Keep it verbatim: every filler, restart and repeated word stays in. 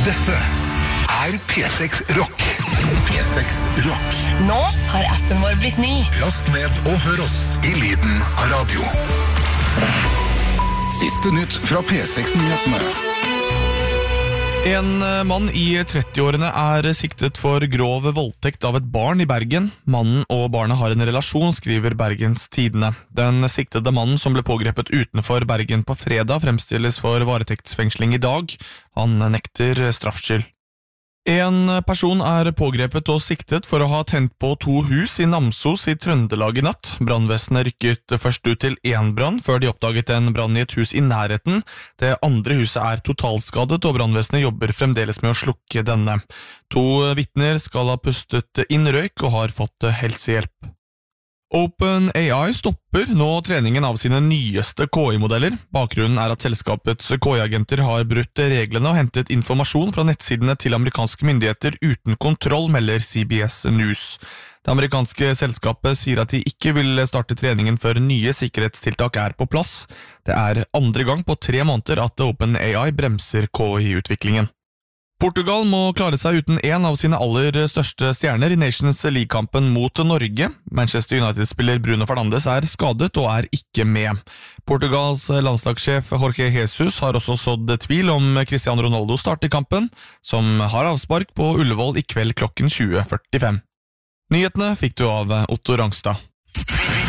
Dette er P seks Rock. P seks Rock. Nå har appen vår blitt ny. Last ned og hør oss i lyden av radio. Siste nytt fra P seks-nyhetene. En mann i trettiårene er siktet for grov voldtekt av et barn i Bergen. Mannen og barnet har en relasjon, skriver Bergens Tidende. Den siktede mannen som ble pågrepet utenfor Bergen på fredag fremstilles for varetektsfengsling i dag. Han nekter straffskyld. En person er pågrepet og siktet for å ha tent på to hus i Namsos i Trøndelag i natt. Brannvesenet rykket først ut til én brann, før de oppdaget en brann i et hus i nærheten. Det andre huset er totalskadet, og brannvesenet jobber fremdeles med å slukke denne. To vitner skal ha pustet inn røyk og har fått helsehjelp. OpenAI stopper nå treningen av sine nyeste K I-modeller. Bakgrunnen er at selskapets K I-agenter har brutt reglene og hentet informasjon fra nettsidene til amerikanske myndigheter uten kontroll, melder C B S News. Det amerikanske selskapet sier at de ikke vil starte treningen før nye sikkerhetstiltak er på plass. Det er andre gang på tre måneder at OpenAI bremser K I-utviklingen. Portugal må klare seg uten en av sine aller største stjerner i Nations League-kampen mot Norge. Manchester United-spiller Bruno Fernandes er skadet og er ikke med. Portugals landslagssjef Jorge Jesus har også sådd tvil om Cristiano Ronaldo starter kampen, som har avspark på Ullevål i kveld klokken tjue førtifem. Nyhetene fikk du av Otto Rangstad.